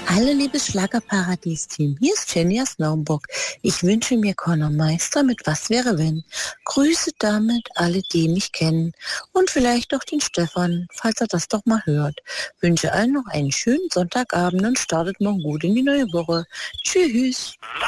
Hallo liebes Schlagerparadies-Team, hier ist Jenny aus Naumburg. Ich wünsche mir Conor Meister mit Was wäre wenn. Grüße damit alle, die mich kennen und vielleicht auch den Stefan, falls er das doch mal hört. Wünsche allen noch einen schönen Sonntagabend und startet morgen gut in die neue Woche. Tschüss.